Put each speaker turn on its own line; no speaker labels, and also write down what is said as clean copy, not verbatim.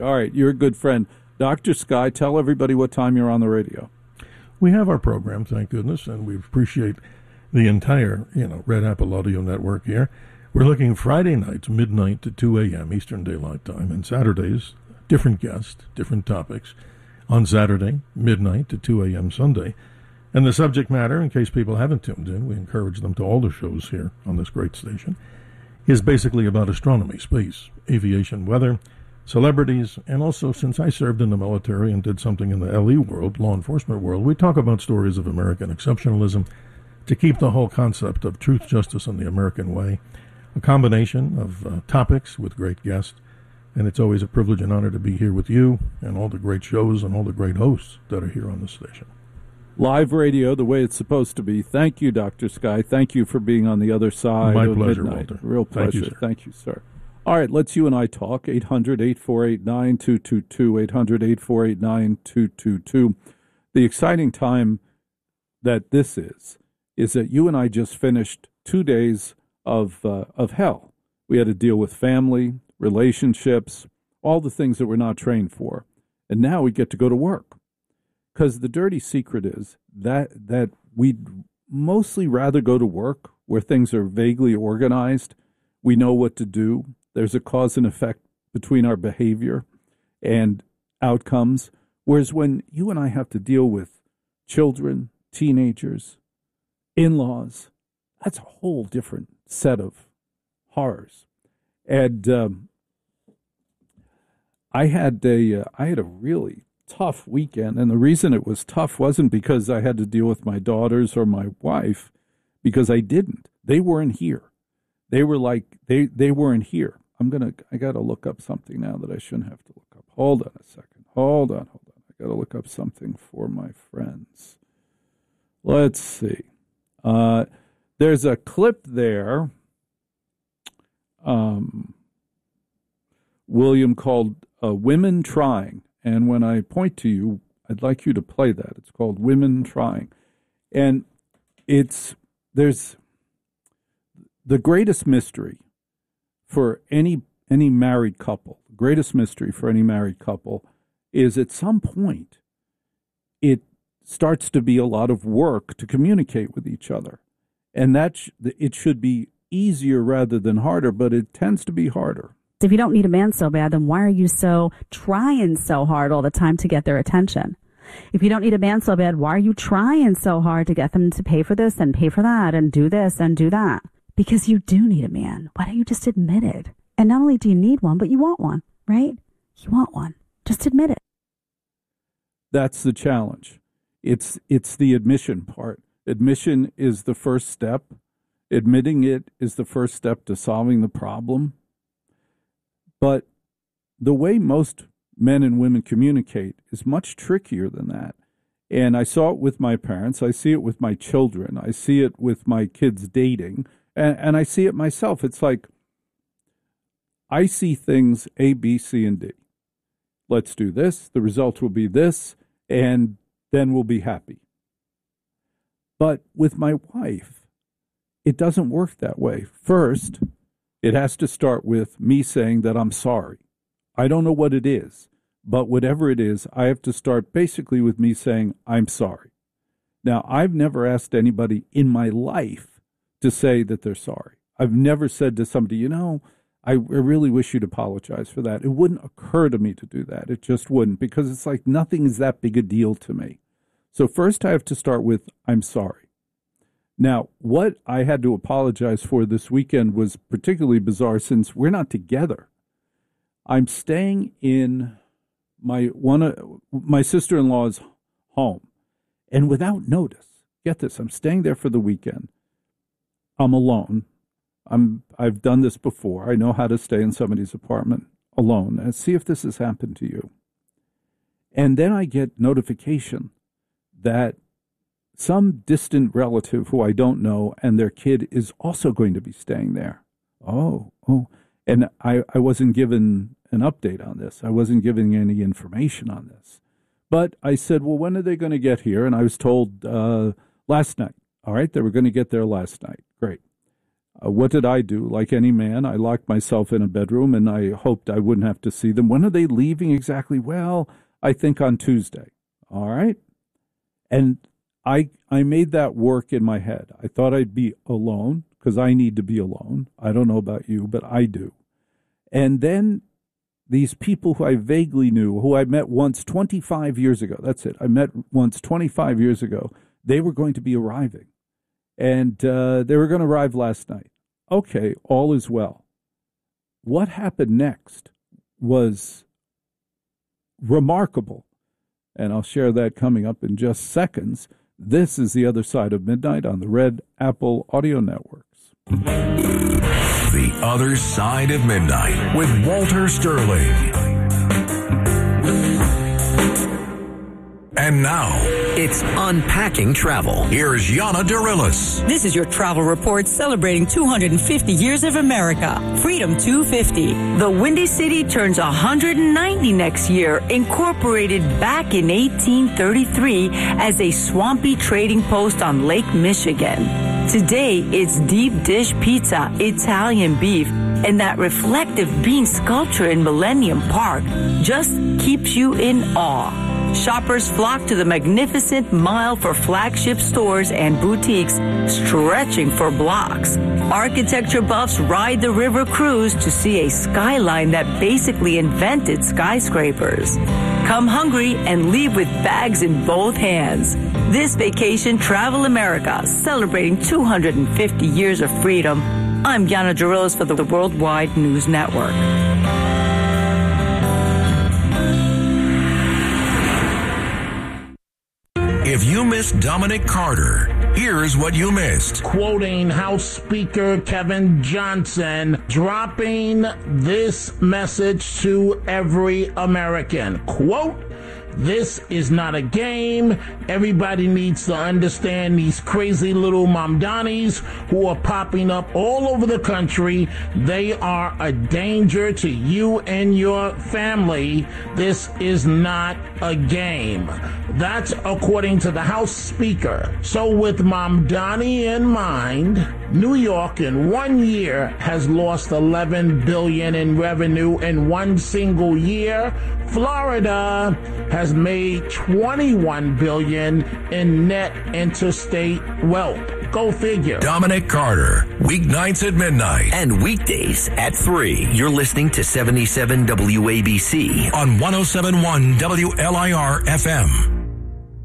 All right, you're a good friend. Dr. Sky, tell everybody what time you're on the radio.
We have our program, thank goodness, and we appreciate the entire, Red Apple Audio Network here. We're looking Friday nights, midnight to 2 a.m. Eastern Daylight Time, and Saturdays, different guests, different topics. On Saturday, midnight to 2 a.m. Sunday. And the subject matter, in case people haven't tuned in, we encourage them to all the shows here on this great station, is basically about astronomy, space, aviation, weather, celebrities, and also, since I served in the military and did something in the LE world, law enforcement world, we talk about stories of American exceptionalism to keep the whole concept of truth, justice, and the American way, a combination of topics with great guests. And it's always a privilege and honor to be here with you and all the great shows and all the great hosts that are here on the station.
Live radio, the way it's supposed to be. Thank you, Dr. Sky. Thank you for being on the other side
My
of
pleasure,
midnight.
Walter.
Real pleasure. Thank you, sir. All right, let's you and I talk. 800-848-9222, 800-848-9222. The exciting time that this is that you and I just finished 2 days of hell. We had to deal with family, relationships, all the things that we're not trained for. And now we get to go to work. Because the dirty secret is that we'd mostly rather go to work where things are vaguely organized. We know what to do. There's a cause and effect between our behavior and outcomes. Whereas when you and I have to deal with children, teenagers, in-laws, that's a whole different set of horrors. And I had a really tough weekend, and the reason it was tough wasn't because I had to deal with my daughters or my wife, because I didn't. They weren't here. They were like they weren't here. I got to look up something now that I shouldn't have to look up. Hold on a second. Hold on. I got to look up something for my friends. Let's see. There's a clip there. William, called Women Trying. And when I point to you, I'd like you to play that. It's called Women Trying. And there's the greatest mystery for any married couple. The greatest mystery for any married couple is at some point it starts to be a lot of work to communicate with each other. And it should be easier rather than harder, but it tends to be harder.
If you don't need a man so bad, then why are you so trying so hard all the time to get their attention? If you don't need a man so bad, why are you trying so hard to get them to pay for this and pay for that and do this and do that? Because you do need a man. Why don't you just admit it? And not only do you need one, but you want one, right? You want one. Just admit it.
That's the challenge. It's the admission part. Admission is the first step. Admitting it is the first step to solving the problem. But the way most men and women communicate is much trickier than that. And I saw it with my parents. I see it with my children. I see it with my kids dating. And I see it myself. It's like I see things A, B, C, and D. Let's do this. The result will be this. And then we'll be happy. But with my wife, it doesn't work that way. First, it has to start with me saying that I'm sorry. I don't know what it is, but whatever it is, I have to start basically with me saying I'm sorry. Now, I've never asked anybody in my life to say that they're sorry. I've never said to somebody, I really wish you'd apologize for that. It wouldn't occur to me to do that. It just wouldn't, because it's like nothing is that big a deal to me. So first I have to start with I'm sorry. Now, what I had to apologize for this weekend was particularly bizarre since we're not together. I'm staying in my sister-in-law's home, and without notice, get this, I'm staying there for the weekend. I'm alone. I've done this before. I know how to stay in somebody's apartment alone. And see if this has happened to you. And then I get notification that some distant relative who I don't know and their kid is also going to be staying there. Oh. And I wasn't given an update on this. I wasn't given any information on this. But I said, well, when are they going to get here? And I was told last night. All right, they were going to get there last night. Great. What did I do? Like any man, I locked myself in a bedroom and I hoped I wouldn't have to see them. When are they leaving exactly? Well, I think on Tuesday. All right. And I made that work in my head. I thought I'd be alone because I need to be alone. I don't know about you, but I do. And then these people who I vaguely knew, who I met once 25 years ago, that's it. I met once 25 years ago. They were going to be arriving. And they were going to arrive last night. Okay, all is well. What happened next was remarkable. And I'll share that coming up in just seconds. This is The Other Side of Midnight on the Red Apple Audio Networks.
The Other Side of Midnight with Walter Sterling. And now,
it's Unpacking Travel.
Here's Yana Dirilis.
This is your travel report celebrating 250 years of America. Freedom 250. The Windy City turns 190 next year, incorporated back in 1833 as a swampy trading post on Lake Michigan. Today, it's deep dish pizza, Italian beef, and that reflective bean sculpture in Millennium Park just keeps you in awe. Shoppers flock to the magnificent mile for flagship stores and boutiques stretching for blocks. Architecture buffs ride the river cruise to see a skyline that basically invented skyscrapers. Come hungry and leave with bags in both hands. This vacation, Travel America, celebrating 250 years of freedom. I'm Yana Dirilis for the Worldwide News Network.
If you missed Dominic Carter, here's what you missed.
Quoting House Speaker Kevin Johnson, dropping this message to every American. Quote, "This is not a game. Everybody needs to understand these crazy little Mamdanis who are popping up all over the country. They are a danger to you and your family. This is not a game." That's according to the House Speaker. So with Mamdani in mind, New York in 1 year has lost $11 billion in revenue in one single year. Florida has made $21 billion in net interstate wealth. Go figure.
Dominic Carter, weeknights at midnight.
And weekdays at 3. You're listening to 77 WABC
on 107.1 WLIR FM.